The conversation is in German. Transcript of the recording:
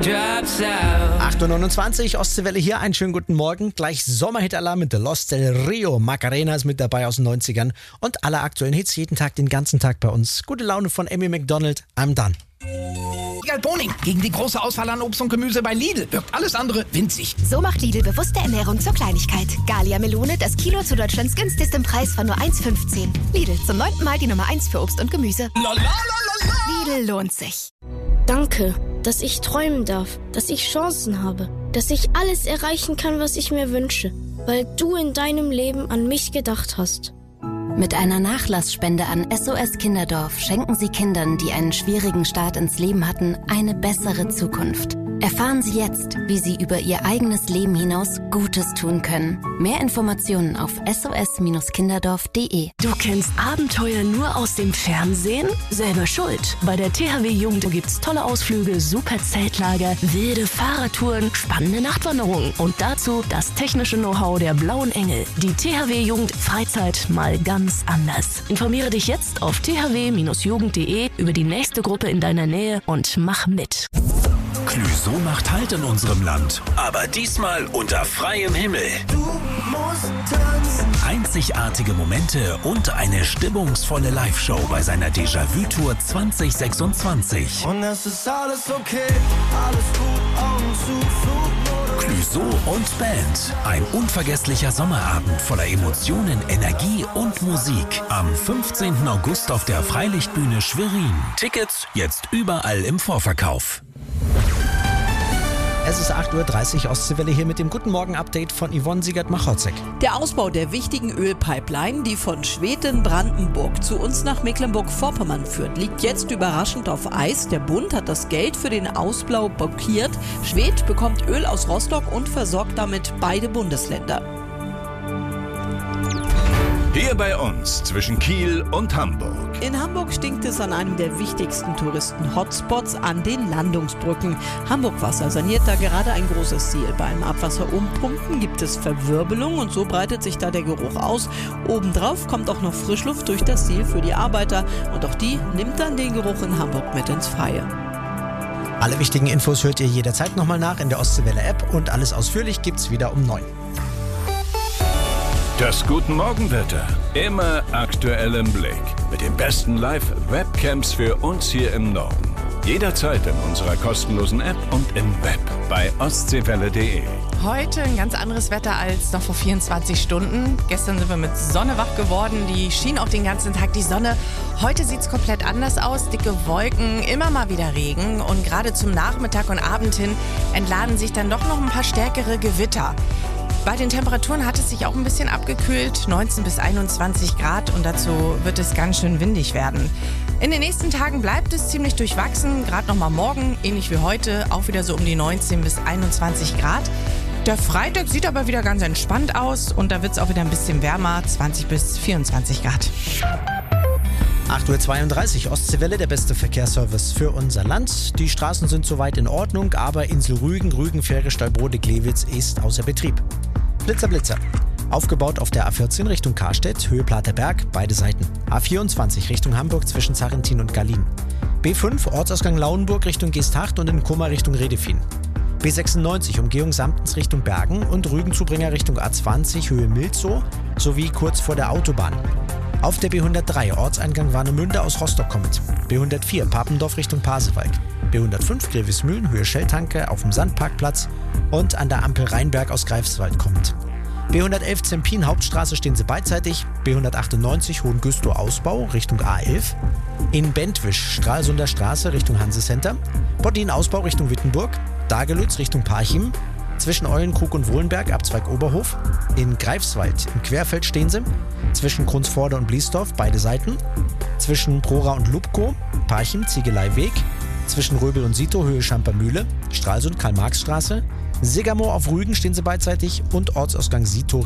8.29 Uhr, Ostseewelle hier, einen schönen guten Morgen. Gleich Sommerhit-Alarm mit The Lost Del Rio. Macarena ist mit dabei aus den 90ern und alle aktuellen Hits jeden Tag, den ganzen Tag bei uns. Gute Laune von Amy McDonald, I'm done. Boning gegen die große Auswahl an Obst und Gemüse bei Lidl wirkt alles andere winzig. So macht Lidl bewusste Ernährung zur Kleinigkeit. Gallia Melone, das Kilo zu Deutschlands günstigstem Preis von nur 1,15. Lidl, zum 9. Mal die Nummer 1 für Obst und Gemüse. Lidl lohnt sich. Danke, dass ich träumen darf, dass ich Chancen habe, dass ich alles erreichen kann, was ich mir wünsche, weil du in deinem Leben an mich gedacht hast. Mit einer Nachlassspende an SOS Kinderdorf schenken Sie Kindern, die einen schwierigen Start ins Leben hatten, eine bessere Zukunft. Erfahren Sie jetzt, wie Sie über Ihr eigenes Leben hinaus Gutes tun können. Mehr Informationen auf sos-kinderdorf.de. Du kennst Abenteuer nur aus dem Fernsehen? Selber schuld. Bei der THW Jugend gibt's tolle Ausflüge, super Zeltlager, wilde Fahrradtouren, spannende Nachtwanderungen und dazu das technische Know-how der Blauen Engel. Die THW Jugend Freizeit mal ganz anders. Informiere dich jetzt auf thw-jugend.de über die nächste Gruppe in deiner Nähe und mach mit. Clüso macht Halt in unserem Land, aber diesmal unter freiem Himmel. Du musst tanzen. Einzigartige Momente und eine stimmungsvolle Live-Show bei seiner Déjà-vu-Tour 2026. Und es ist alles okay, alles gut, Augen zu, Flugmodus. Clüso und Band. Ein unvergesslicher Sommerabend voller Emotionen, Energie und Musik. Am 15. August auf der Freilichtbühne Schwerin. Tickets jetzt überall im Vorverkauf. Es ist 8.30 Uhr, Ostseewelle hier mit dem Guten Morgen-Update von Yvonne Siegert-Machotzek. Der Ausbau der wichtigen Ölpipeline, die von Schweden-Brandenburg zu uns nach Mecklenburg-Vorpommern führt, liegt jetzt überraschend auf Eis. Der Bund hat das Geld für den Ausbau blockiert. Schwedt bekommt Öl aus Rostock und versorgt damit beide Bundesländer. Hier bei uns zwischen Kiel und Hamburg. In Hamburg stinkt es an einem der wichtigsten Touristen-Hotspots, an den Landungsbrücken. Hamburg-Wasser saniert da gerade ein großes Ziel. Beim Abwasserumpumpen gibt es Verwirbelung und so breitet sich da der Geruch aus. Obendrauf kommt auch noch Frischluft durch das Ziel für die Arbeiter und auch die nimmt dann den Geruch in Hamburg mit ins Freie. Alle wichtigen Infos hört ihr jederzeit nochmal nach in der Ostseewelle-App und alles ausführlich gibt's wieder um 9. Das Guten Morgenwetter. Immer aktuell im Blick. Mit den besten Live-Webcams für uns hier im Norden. Jederzeit in unserer kostenlosen App und im Web bei ostseewelle.de. Heute ein ganz anderes Wetter als noch vor 24 Stunden. Gestern sind wir mit Sonne wach geworden. Die schien auch den ganzen Tag die Sonne. Heute sieht es komplett anders aus. Dicke Wolken, immer mal wieder Regen. Und gerade zum Nachmittag und Abend hin entladen sich dann doch noch ein paar stärkere Gewitter. Bei den Temperaturen hat es sich auch ein bisschen abgekühlt, 19 bis 21 Grad und dazu wird es ganz schön windig werden. In den nächsten Tagen bleibt es ziemlich durchwachsen, gerade nochmal morgen, ähnlich wie heute, auch wieder so um die 19 bis 21 Grad. Der Freitag sieht aber wieder ganz entspannt aus und da wird es auch wieder ein bisschen wärmer, 20 bis 24 Grad. 8.32 Uhr, Ostseewelle, der beste Verkehrsservice für unser Land. Die Straßen sind soweit in Ordnung, aber Insel Rügen, Rügen-Fähre, Stallbrode-Glewitz ist außer Betrieb. Blitzer, Blitzer. Aufgebaut auf der A14 Richtung Karstedt, Höhe Platerberg, beide Seiten. A24 Richtung Hamburg zwischen Zarrentin und Gallien. B5 Ortsausgang Lauenburg Richtung Geesthacht und in Kummer Richtung Redefin. B96 Umgehung Samtens Richtung Bergen und Rügenzubringer Richtung A20 Höhe Milzow sowie kurz vor der Autobahn. Auf der B103 Ortseingang Warnemünde aus Rostock kommend. B104 Papendorf Richtung Pasewalk. B105 Grevismühlen Höhe Schelltanke auf dem Sandparkplatz und an der Ampel Rheinberg aus Greifswald kommend. B111 Zempin Hauptstraße stehen sie beidseitig. B198 Hohengüstow Ausbau Richtung A11. In Bentwisch Stralsunder Straße Richtung Hansecenter. Bottin Ausbau Richtung Wittenburg. Dagelütz Richtung Parchim. Zwischen Eulenkrug und Wohlenberg Abzweig Oberhof. In Greifswald im Querfeld stehen sie. Zwischen Krunsforde und Bliesdorf beide Seiten. Zwischen Prora und Lubkow Parchim Ziegeleiweg. Zwischen Röbel und Sito Höhe Schampermühle. Stralsund Karl-Marx-Straße. Segermoor auf Rügen stehen sie beidseitig und Ortsausgang Sito